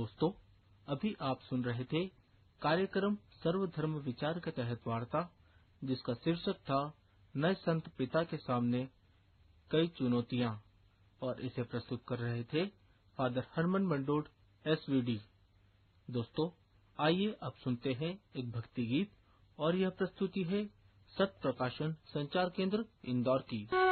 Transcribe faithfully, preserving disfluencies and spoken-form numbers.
दोस्तों, अभी आप सुन रहे थे कार्यक्रम सर्वधर्म विचार के तहत वार्ता, जिसका शीर्षक था नए संत पिता के सामने कई चुनौतियां, और इसे प्रस्तुत कर रहे थे father Harman मंडोड S V D. दोस्तों, आइए अब सुनते हैं एक भक्ति गीत, और यह प्रस्तुति है सत प्रकाशन संचार केंद्र इंदौर की।